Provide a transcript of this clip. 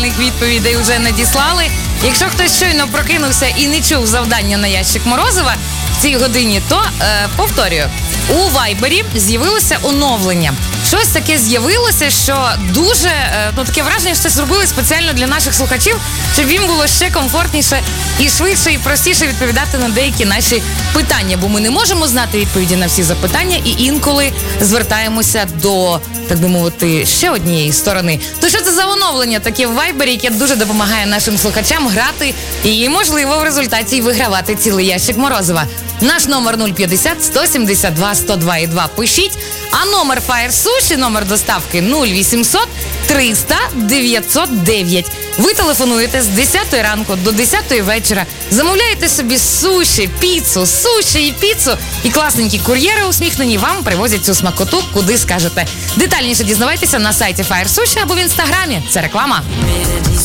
правильних відповідей вже надіслали. Якщо хтось щойно прокинувся і не чув завдання на ящик Морозова в цій годині, то повторюю. У Вайбері з'явилося оновлення. Щось таке з'явилося, що дуже, таке враження, що це зробили спеціально для наших слухачів, щоб їм було ще комфортніше і швидше, і простіше відповідати на деякі наші питання. Бо ми не можемо знати відповіді на всі запитання і інколи звертаємося до, так би мовити, ще однієї сторони. То що це за оновлення таке в Вайбері, яке дуже допомагає нашим слухачам грати і, можливо, в результаті вигравати цілий ящик Морозова? Наш номер 050 172 102 2. Пишіть. А номер Fire Sushi, номер доставки 0800 300 909. Ви телефонуєте з 10 ранку до 10 вечора. Замовляєте собі суші, і піцу. І класненькі кур'єри усміхнені вам привозять цю смакоту, куди скажете. Детальніше дізнавайтеся на сайті Fire Sushi або в інстаграмі. Це реклама.